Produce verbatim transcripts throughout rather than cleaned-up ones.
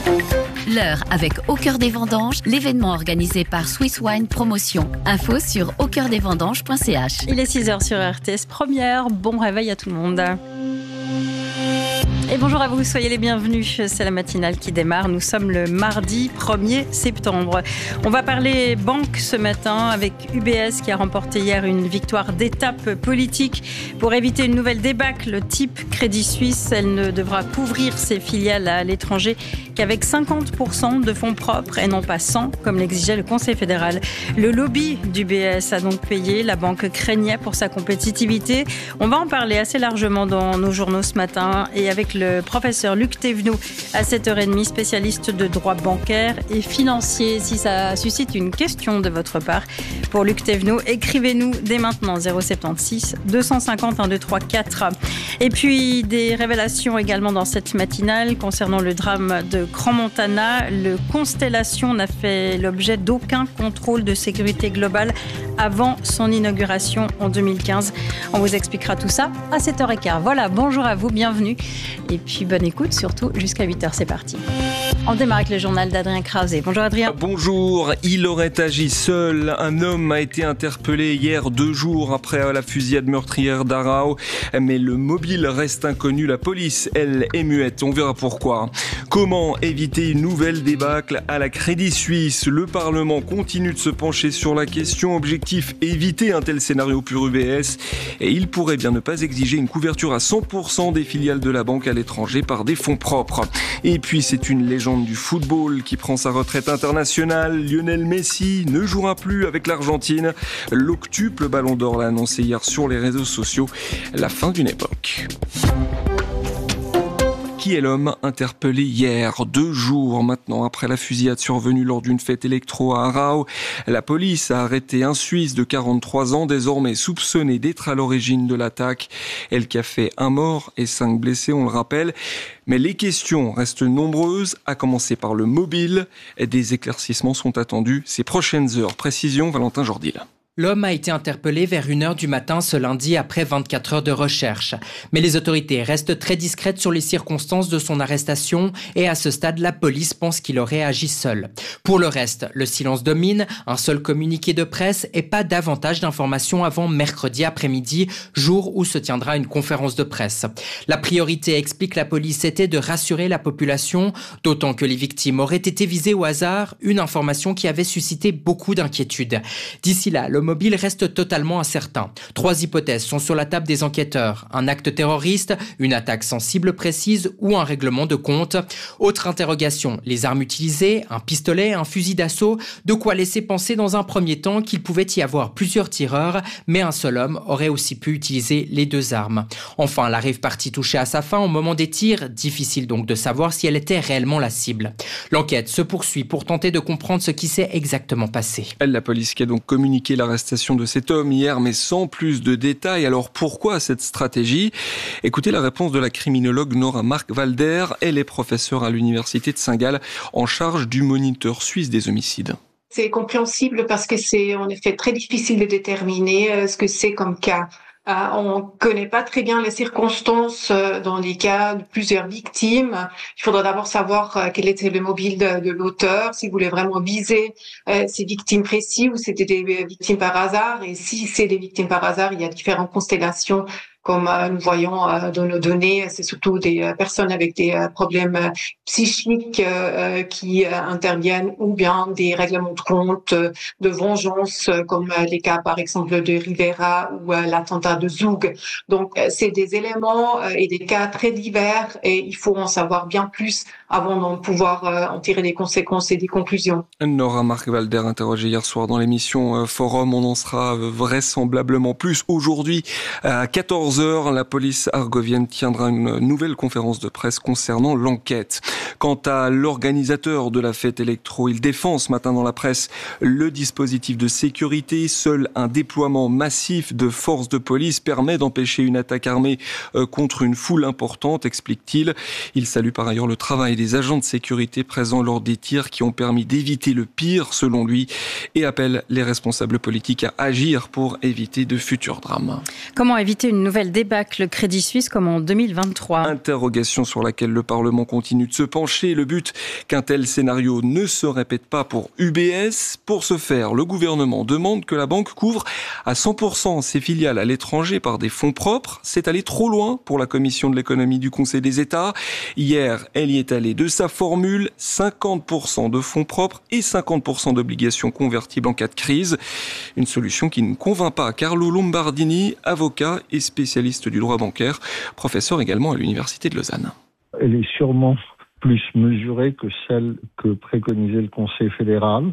L'heure avec Au Cœur des Vendanges, l'événement organisé par Swiss Wine Promotion. Info sur au cœur des vendanges point c h. Il est six heures sur R T S Première. Bon réveil à tout le monde. Et bonjour à vous, soyez les bienvenus. C'est la matinale qui démarre. Nous sommes le mardi premier septembre. On va parler banque ce matin avec U B S qui a remporté hier une victoire d'étape politique pour éviter une nouvelle débâcle type Crédit Suisse. Elle ne devra couvrir ses filiales à l'étranger qu'avec cinquante pour cent de fonds propres et non pas cent comme l'exigeait le Conseil fédéral. Le lobby d'U B S a donc payé. La banque craignait pour sa compétitivité. On va en parler assez largement dans nos journaux ce matin et avec le le professeur Luc Thévenot à sept heures trente, spécialiste de droit bancaire et financier. Si ça suscite une question de votre part pour Luc Thévenot, écrivez-nous dès maintenant zéro sept six deux cent cinquante un deux trois quatre. Et puis des révélations également dans cette matinale concernant le drame de Crans-Montana. Le Constellation n'a fait l'objet d'aucun contrôle de sécurité globale avant son inauguration en deux mille quinze. On vous expliquera tout ça à sept heures quinze. Voilà, bonjour à vous, bienvenue. Et puis bonne écoute, surtout jusqu'à huit heures, c'est parti. On démarre avec le journal d'Adrien Krause. Bonjour Adrien. Bonjour, il aurait agi seul. Un homme a été interpellé hier, deux jours après la fusillade meurtrière d'Arao. Mais le mobile reste inconnu. La police, elle, est muette. On verra pourquoi. Comment éviter une nouvelle débâcle à la Crédit Suisse? Le Parlement continue de se pencher sur la question. Objectif, éviter un tel scénario pour U B S. Et il pourrait bien ne pas exiger une couverture à cent pour cent des filiales de la banque à l'étranger par des fonds propres. Et puis c'est une légende du football qui prend sa retraite internationale. Lionel Messi ne jouera plus avec l'Argentine. L'octuple Ballon d'Or l'a annoncé hier sur les réseaux sociaux. La fin d'une époque. Qui est l'homme interpellé hier, deux jours maintenant après la fusillade survenue lors d'une fête électro à Arao? La police a arrêté un Suisse de quarante-trois ans, désormais soupçonné d'être à l'origine de l'attaque. Elle qui a fait un mort et cinq blessés, on le rappelle. Mais les questions restent nombreuses, à commencer par le mobile. Des éclaircissements sont attendus ces prochaines heures. Précision, Valentin Jordil. L'homme a été interpellé vers une heure du matin ce lundi après vingt-quatre heures de recherche. Mais les autorités restent très discrètes sur les circonstances de son arrestation et à ce stade, la police pense qu'il aurait agi seul. Pour le reste, le silence domine, un seul communiqué de presse et pas davantage d'informations avant mercredi après-midi, jour où se tiendra une conférence de presse. La priorité, explique la police, était de rassurer la population, d'autant que les victimes auraient été visées au hasard, une information qui avait suscité beaucoup d'inquiétudes. D'ici là, le mobile reste totalement incertain. Trois hypothèses sont sur la table des enquêteurs. Un acte terroriste, une attaque sans cible précise ou un règlement de compte. Autre interrogation, les armes utilisées, un pistolet, un fusil d'assaut, de quoi laisser penser dans un premier temps qu'il pouvait y avoir plusieurs tireurs, mais un seul homme aurait aussi pu utiliser les deux armes. Enfin, la rave-party touchait à sa fin au moment des tirs, difficile donc de savoir si elle était réellement la cible. L'enquête se poursuit pour tenter de comprendre ce qui s'est exactement passé. La police qui a donc communiqué la l'arrestation de cet homme hier, mais sans plus de détails. Alors pourquoi cette stratégie? Écoutez la réponse de la criminologue Nora Mark-Walder. Elle est professeure à l'université de Saint-Gall en charge du moniteur suisse des homicides. C'est compréhensible parce que c'est en effet très difficile de déterminer euh, ce que c'est comme cas. Euh, on ne connaît pas très bien les circonstances euh, dans les cas de plusieurs victimes. Il faudra d'abord savoir euh, quel était le mobile de, de l'auteur, s'il voulait vraiment viser euh, ces victimes précises ou c'était des victimes par hasard. Et si c'est des victimes par hasard, il y a différentes constellations. Comme euh, nous voyons euh, dans nos données, c'est surtout des euh, personnes avec des euh, problèmes euh, psychiques euh, qui euh, interviennent, ou bien des règlements de compte, euh, de vengeance, euh, comme euh, les cas par exemple de Rivera ou euh, l'attentat de Zoug. Donc euh, c'est des éléments euh, et des cas très divers et il faut en savoir bien plus avant de pouvoir euh, en tirer des conséquences et des conclusions. Nora Mark-Walder, interrogée hier soir dans l'émission euh, Forum. On en sera euh, vraisemblablement plus aujourd'hui à quatorze heures. La police argovienne tiendra une nouvelle conférence de presse concernant l'enquête. Quant à l'organisateur de la fête électro, il défend ce matin dans la presse le dispositif de sécurité. Seul un déploiement massif de forces de police permet d'empêcher une attaque armée euh, contre une foule importante, explique-t-il. Il salue par ailleurs le travail des agents de sécurité présents lors des tirs qui ont permis d'éviter le pire, selon lui, et appelle les responsables politiques à agir pour éviter de futurs drames. Comment éviter une nouvelle débâcle Crédit Suisse comme en deux mille vingt-trois? Interrogation sur laquelle le Parlement continue de se pencher. tranché. Le but qu'un tel scénario ne se répète pas pour U B S. Pour ce faire, le gouvernement demande que la banque couvre à cent pour cent ses filiales à l'étranger par des fonds propres. C'est allé trop loin pour la Commission de l'économie du Conseil des États. Hier, elle y est allée de sa formule, cinquante pour cent de fonds propres et cinquante pour cent d'obligations convertibles en cas de crise. Une solution qui ne convainc pas Carlo Lombardini, avocat et spécialiste du droit bancaire, professeur également à l'Université de Lausanne. Elle est sûrement plus mesurée que celle que préconisait le Conseil fédéral.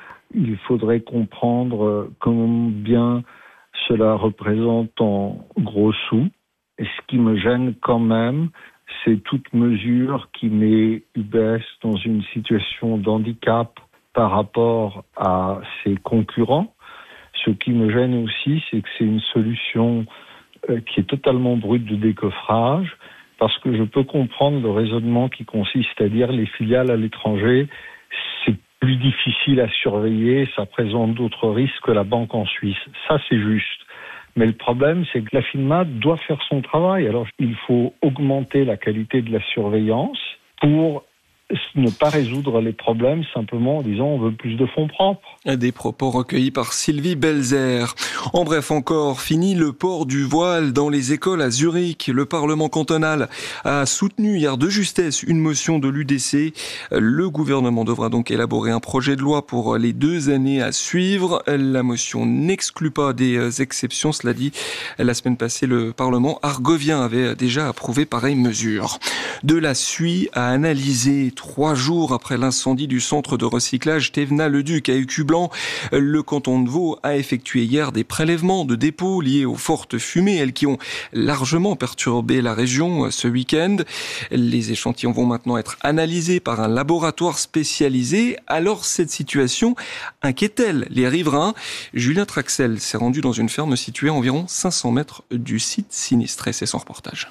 Il faudrait comprendre combien cela représente en gros sous. Et ce qui me gêne quand même, c'est toute mesure qui met U B S dans une situation d'handicap par rapport à ses concurrents. Ce qui me gêne aussi, c'est que c'est une solution qui est totalement brute de décoffrage, parce que je peux comprendre le raisonnement qui consiste à dire les filiales à l'étranger, c'est plus difficile à surveiller, ça présente d'autres risques que la banque en Suisse. Ça, c'est juste. Mais le problème, c'est que la FINMA doit faire son travail. Alors, il faut augmenter la qualité de la surveillance pour ne pas résoudre les problèmes simplement en disant on veut plus de fonds propres. Des propos recueillis par Sylvie Belzer. En bref, encore, fini le port du voile dans les écoles à Zurich. Le Parlement cantonal a soutenu hier de justesse une motion de l'U D C. Le gouvernement devra donc élaborer un projet de loi pour les deux années à suivre. La motion n'exclut pas des exceptions. Cela dit, la semaine passée, le Parlement argovien avait déjà approuvé pareille mesure. De la suie à analyser. Trois jours après l'incendie du centre de recyclage Thévenat-le-Duc à Écublens, le canton de Vaud a effectué hier des prélèvements de dépôts liés aux fortes fumées, elles qui ont largement perturbé la région ce week-end. Les échantillons vont maintenant être analysés par un laboratoire spécialisé. Alors cette situation inquiète-t-elle les riverains ? Julien Traxel s'est rendu dans une ferme située à environ cinq cents mètres du site sinistré. C'est son reportage.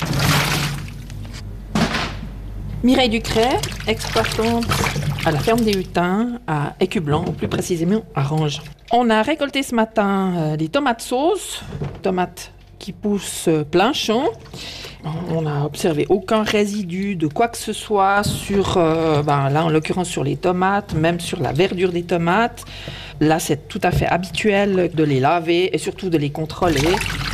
Mireille Ducret, exploitante à la ferme des Hutins, à Écublens, ou plus précisément à Range. On a récolté ce matin euh, des tomates sauces, tomates qui poussent plein champ. On n'a observé aucun résidu de quoi que ce soit sur, euh, ben là en l'occurrence sur les tomates, même sur la verdure des tomates. Là, c'est tout à fait habituel de les laver et surtout de les contrôler.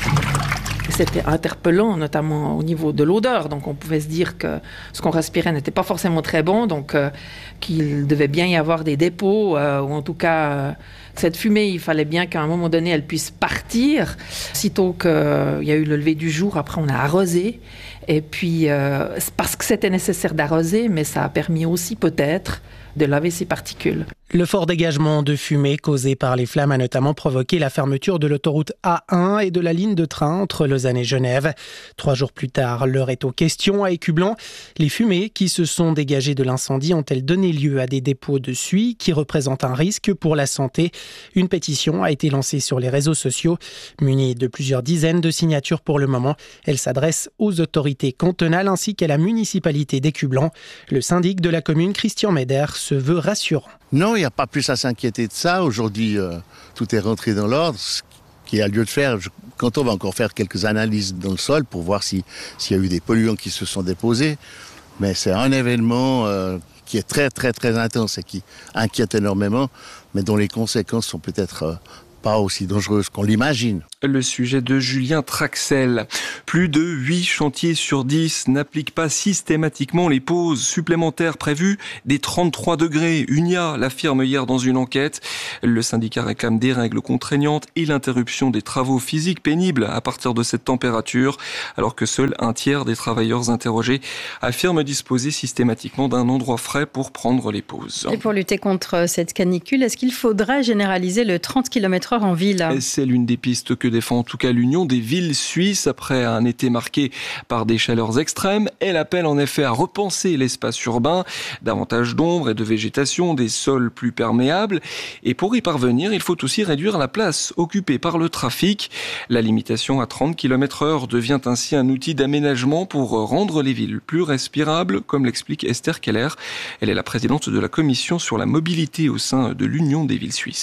C'était interpellant, notamment au niveau de l'odeur. Donc, on pouvait se dire que ce qu'on respirait n'était pas forcément très bon, donc euh, qu'il devait bien y avoir des dépôts, euh, ou en tout cas, euh, cette fumée, il fallait bien qu'à un moment donné, elle puisse partir. Sitôt qu'il euh, y a eu le lever du jour, après, on a arrosé. Et puis, euh, c'est parce que c'était nécessaire d'arroser, mais ça a permis aussi peut-être de laver ces particules. Le fort dégagement de fumée causé par les flammes a notamment provoqué la fermeture de l'autoroute A un et de la ligne de train entre Lausanne et Genève. Trois jours plus tard, l'heure est aux questions à Écublens. Les fumées qui se sont dégagées de l'incendie ont-elles donné lieu à des dépôts de suie qui représentent un risque pour la santé ? Une pétition a été lancée sur les réseaux sociaux. Munie de plusieurs dizaines de signatures pour le moment, elle s'adresse aux autorités cantonales ainsi qu'à la municipalité d'Écublens. Le syndic de la commune, Christian Meder, se veut rassurant. Non, il n'y a pas plus à s'inquiéter de ça. Aujourd'hui, euh, tout est rentré dans l'ordre. Ce qui a lieu de faire, je, quand on va encore faire quelques analyses dans le sol pour voir si, s'il y a eu des polluants qui se sont déposés. Mais c'est un événement euh, qui est très, très, très intense et qui inquiète énormément, mais dont les conséquences sont peut-être euh, pas aussi dangereuses qu'on l'imagine. Le sujet de Julien Traxel. Plus de huit chantiers sur dix n'appliquent pas systématiquement les pauses supplémentaires prévues des trente-trois degrés. Unia l'affirme hier dans une enquête. Le syndicat réclame des règles contraignantes et l'interruption des travaux physiques pénibles à partir de cette température, alors que seul un tiers des travailleurs interrogés affirment disposer systématiquement d'un endroit frais pour prendre les pauses. Et pour lutter contre cette canicule, est-ce qu'il faudrait généraliser le trente kilomètres heure en ville ? C'est l'une des pistes que défend en tout cas l'Union des villes suisses. Après un été marqué par des chaleurs extrêmes, elle appelle en effet à repenser l'espace urbain, davantage d'ombre et de végétation, des sols plus perméables. Et pour y parvenir, il faut aussi réduire la place occupée par le trafic. La limitation à trente kilomètres heure devient ainsi un outil d'aménagement pour rendre les villes plus respirables, comme l'explique Esther Keller. Elle est la présidente de la commission sur la mobilité au sein de l'Union des villes suisses.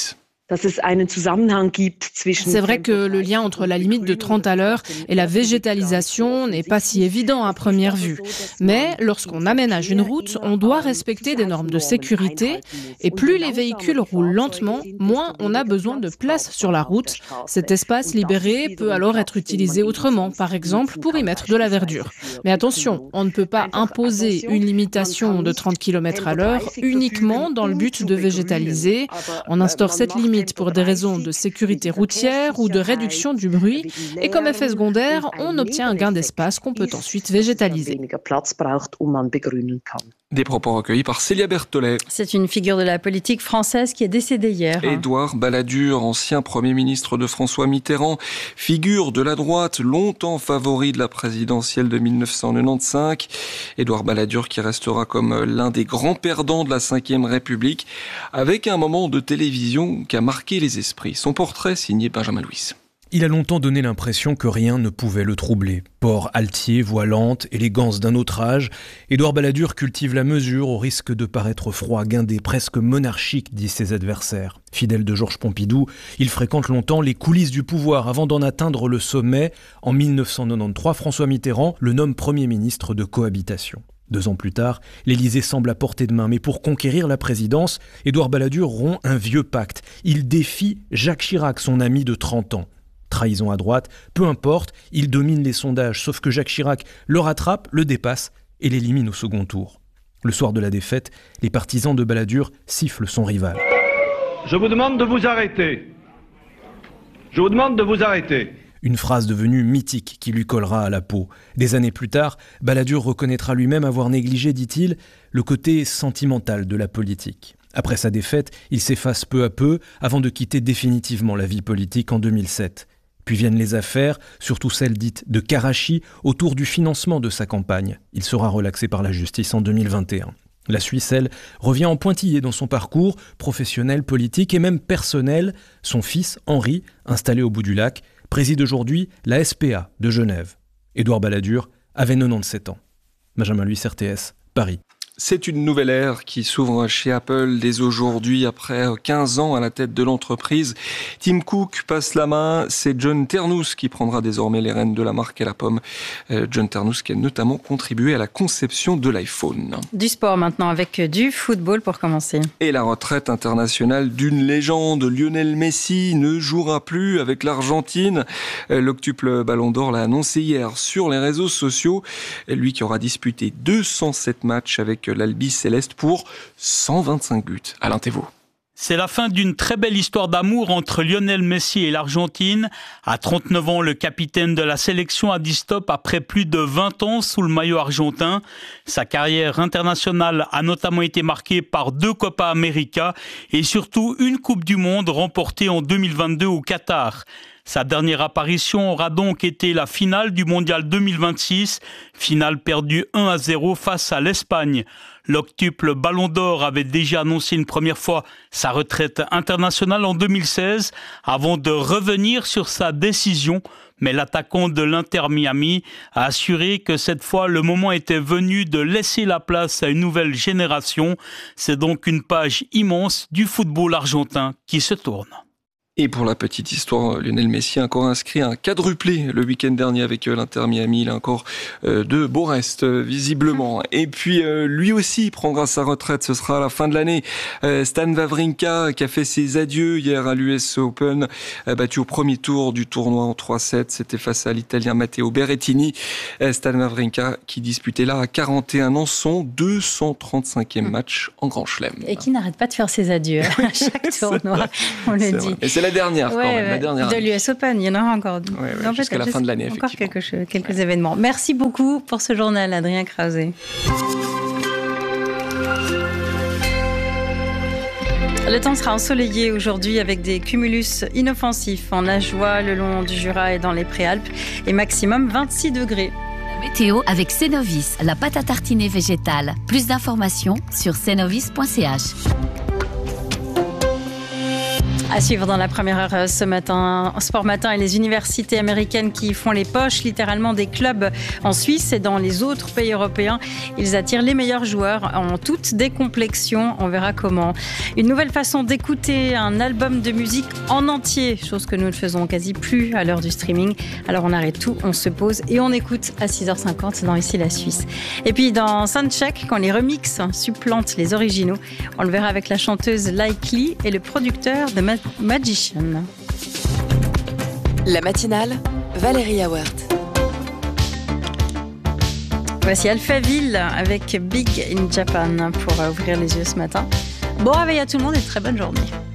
C'est vrai que le lien entre la limite de trente à l'heure et la végétalisation n'est pas si évident à première vue. Mais lorsqu'on aménage une route, on doit respecter des normes de sécurité et plus les véhicules roulent lentement, moins on a besoin de place sur la route. Cet espace libéré peut alors être utilisé autrement, par exemple pour y mettre de la verdure. Mais attention, on ne peut pas imposer une limitation de trente kilomètres à l'heure uniquement dans le but de végétaliser. On instaure cette limite pour des raisons de sécurité routière ou de réduction du bruit. Et comme effet secondaire, on obtient un gain d'espace qu'on peut ensuite végétaliser. Des propos recueillis par Célia Berthollet. C'est une figure de la politique française qui est décédée hier. Édouard Balladur, ancien Premier ministre de François Mitterrand, figure de la droite, longtemps favori de la présidentielle de mille neuf cent quatre-vingt-quinze. Édouard Balladur qui restera comme l'un des grands perdants de la cinquième République, avec un moment de télévision qui a marqué les esprits. Son portrait signé Benjamin Louis. Il a longtemps donné l'impression que rien ne pouvait le troubler. Port altier, voix lente, élégance d'un autre âge, Édouard Balladur cultive la mesure au risque de paraître froid, guindé, presque monarchique, disent ses adversaires. Fidèle de Georges Pompidou, il fréquente longtemps les coulisses du pouvoir avant d'en atteindre le sommet. En mille neuf cent quatre-vingt-treize, François Mitterrand le nomme Premier ministre de cohabitation. Deux ans plus tard, l'Élysée semble à portée de main, mais pour conquérir la présidence, Édouard Balladur rompt un vieux pacte. Il défie Jacques Chirac, son ami de trente ans. Trahison à droite, peu importe, il domine les sondages, sauf que Jacques Chirac le rattrape, le dépasse et l'élimine au second tour. Le soir de la défaite, les partisans de Balladur sifflent son rival. Je vous demande de vous arrêter. Je vous demande de vous arrêter. Une phrase devenue mythique qui lui collera à la peau. Des années plus tard, Balladur reconnaîtra lui-même avoir négligé, dit-il, le côté sentimental de la politique. Après sa défaite, il s'efface peu à peu avant de quitter définitivement la vie politique en deux mille sept. Puis viennent les affaires, surtout celles dites de Karachi, autour du financement de sa campagne. Il sera relaxé par la justice en deux mille vingt et un. La Suisse, elle, revient en pointillé dans son parcours professionnel, politique et même personnel. Son fils, Henri, installé au bout du lac, préside aujourd'hui la S P A de Genève. Édouard Balladur avait quatre-vingt-dix-sept ans. Benjamin Louis, R T S, Paris. C'est une nouvelle ère qui s'ouvre chez Apple dès aujourd'hui, après quinze ans à la tête de l'entreprise. Tim Cook passe la main, c'est John Ternus qui prendra désormais les rênes de la marque à la pomme. Euh, John Ternus qui a notamment contribué à la conception de l'iPhone. Du sport maintenant avec du football pour commencer. Et la retraite internationale d'une légende, Lionel Messi ne jouera plus avec l'Argentine. L'octuple Ballon d'Or l'a annoncé hier sur les réseaux sociaux. Lui qui aura disputé deux cent sept matchs avec l'Albi Céleste pour cent vingt-cinq buts. Alain Thévault. C'est la fin d'une très belle histoire d'amour entre Lionel Messi et l'Argentine. À trente-neuf ans, le capitaine de la sélection a dit stop après plus de vingt ans sous le maillot argentin. Sa carrière internationale a notamment été marquée par deux Copa América et surtout une Coupe du Monde remportée en deux mille vingt-deux au Qatar. Sa dernière apparition aura donc été la finale du Mondial deux mille vingt-six, finale perdue un à zéro face à l'Espagne. L'octuple Ballon d'Or avait déjà annoncé une première fois sa retraite internationale en deux mille seize, avant de revenir sur sa décision. Mais l'attaquant de l'Inter Miami a assuré que cette fois, le moment était venu de laisser la place à une nouvelle génération. C'est donc une page immense du football argentin qui se tourne. Et pour la petite histoire, Lionel Messi a encore inscrit un quadruplé le week-end dernier avec l'Inter Miami. Il a encore euh, de beaux restes, euh, visiblement. Et puis, euh, lui aussi prendra sa retraite. Ce sera à la fin de l'année. Euh, Stan Wawrinka, qui a fait ses adieux hier à l'U S Open, a battu au premier tour du tournoi en trois sept. C'était face à l'Italien Matteo Berrettini. Euh, Stan Wawrinka, qui disputait là à quarante et un ans son deux cent trente-cinquième match en Grand Chelem. Et qui n'arrête pas de faire ses adieux à chaque tournoi, on le dit. Et c'est la dernière, ouais, quand même. Ouais, la dernière de l'U S Open, il y en aura encore. Ouais, ouais, jusqu'à la fin de l'année, encore quelque chose, quelques ouais. événements. Merci beaucoup pour ce journal, Adrien Krause. Le temps sera ensoleillé aujourd'hui avec des cumulus inoffensifs en Ajoie, le long du Jura et dans les Préalpes, et maximum vingt-six degrés. Météo avec Cenovis, la pâte à tartiner végétale. Plus d'informations sur cenovis point c h. À suivre dans la première heure ce matin, Sport Matin et les universités américaines qui font les poches littéralement des clubs en Suisse et dans les autres pays européens. Ils attirent les meilleurs joueurs en toute décomplexion. On verra comment. Une nouvelle façon d'écouter un album de musique en entier, chose que nous ne faisons quasi plus à l'heure du streaming. Alors on arrête tout, on se pose et on écoute à six heures cinquante dans Ici la Suisse. Et puis dans Soundcheck, quand les remixes supplantent les originaux, on le verra avec la chanteuse Likely et le producteur de Ma- Magician. La matinale, Valérie Awert. Voici Alphaville avec Big in Japan pour ouvrir les yeux ce matin. Bon réveil à tout le monde et très bonne journée.